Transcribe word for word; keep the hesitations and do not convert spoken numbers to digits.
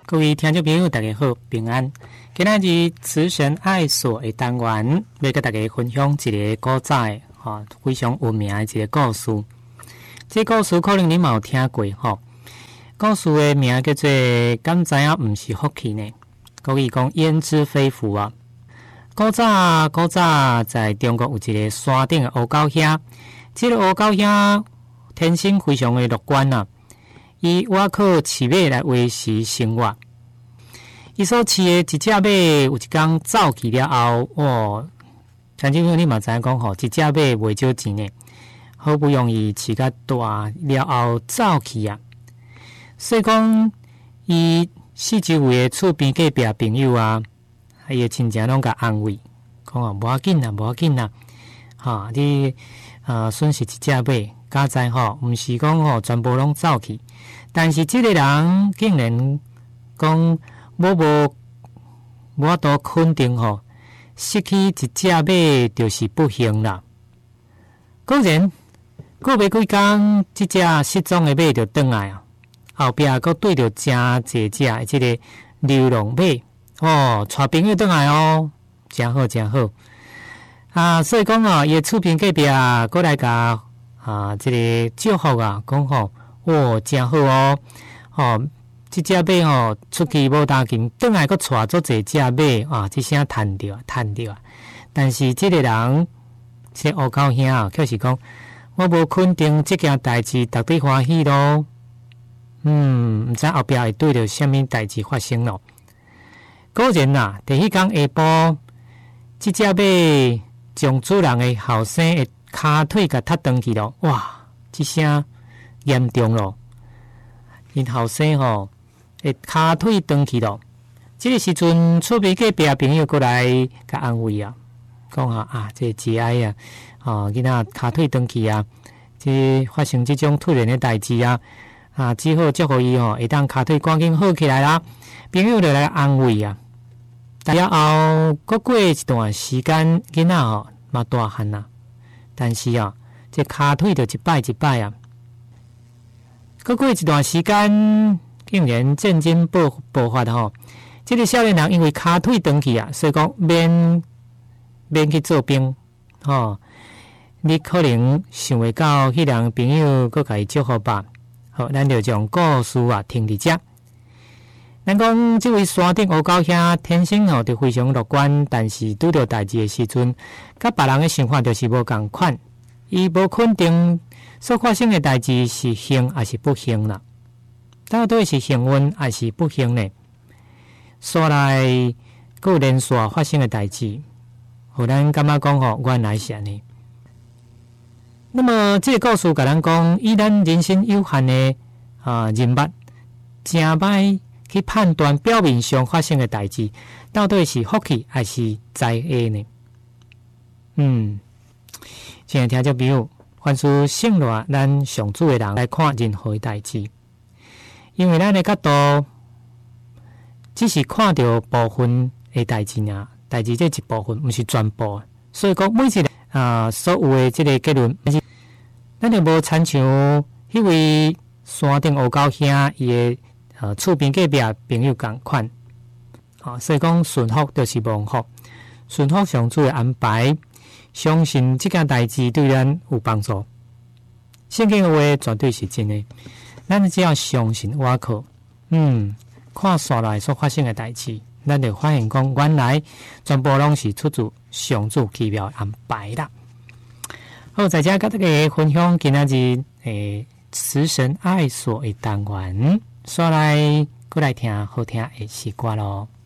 各位听众朋友大家好，平安。今仔日慈神爱所的单元要跟大家分享一个古早的哈非常有名的一个故事。这故事可能你嘛有听过吼。故事的名叫做敢知影毋是福气呢？国语讲焉知非福啊。古早古早在中国有一个山顶的乌狗兄，这个乌狗兄天生非常的乐观啊。伊倚靠饲马来维持生活。伊所饲的一只马，有一天走去了后，哦，听众朋友你嘛知影讲吼，一只马袂少钱呢，好不容易饲甲大了后走去啊。所以讲，伊四周围的厝边隔壁朋友啊，伊的亲戚拢甲安慰，讲啊，无要紧啦，无要紧啦，哈，你啊损失一只马，加在吼，毋是讲吼全部拢走去。但是这个人竟然讲我无我都肯定吼，失去一只马就是不幸啦。果然过没几天，这只失踪的马就转来啊，后壁佫对着真济只的这个流浪马哦，带朋友转来哦，真好真好啊！所以讲哦，伊厝边隔壁啊，过来甲啊这个祝福啊，讲吼。哦，真好哦！哦，这只马吼出去无大紧，转来佫带足济只马啊！这声趁着趁着啊！但是这个人，这乌狗兄啊，却是讲，我无肯定这件代志特别欢喜咯。嗯，毋知后壁会对着什么代志发生咯？果然呐，第迄天下晡，这只马将主人的后生的骹腿甲踢断去咯！哇，这声。严重咯，因后生吼，诶，骹腿断去咯。这个时阵，厝边隔壁朋友过来甲安慰啊，讲啊啊，这节哀啊，哦，囡仔骹腿断去啊，这发生这种突然的代志啊，啊，只好祝福伊吼，会当骹腿赶紧好起来啦。朋友就来安慰啊。然后过过一段时间，囡仔吼嘛大汉啦，但是啊，这骹腿就一摆一摆啊。过过一段时间，竟然战争爆爆发吼！这个少年人因为骹腿断去啊，所以讲免免去做兵吼。你可能想会到迄人朋友佮甲伊祝福吧？好，咱就将故事啊听伫遮。咱讲这位山顶乌狗兄天生吼就非常乐观，但是拄着代志的时阵，甲别人的想法就是无共款，伊无肯定。所发生的代志是幸还是不幸啦？到底是幸运还是不幸呢？说来，个连续发生的代志，互咱感觉讲吼，原来是安尼。那么，这个故事甲咱讲，以咱人生有限的啊人物，真歹去判断表面上发生的代志，到底是福气还是灾厄呢？嗯，亲爱听众朋友。凡是信赖咱上主的人来看任何的代志，因为咱的角度只是看到部分的代志啊，代志这一部分不是全部，所以讲每一个啊所有的这个结论，咱就无参像迄位山顶乌狗兄伊的呃厝边隔壁朋友共款，啊，所以讲顺福就是蒙福，顺福上主的安排。相信这件代志对咱有帮助。圣经的话绝对是真的，咱只要相信倚靠，嗯，看下来所发生的代志，咱就发现讲原来全部拢是出自上主奇妙安排啦。好，在这跟大家分享今仔日诶慈神爱所的单元，刷来过来听好听的诗歌咯。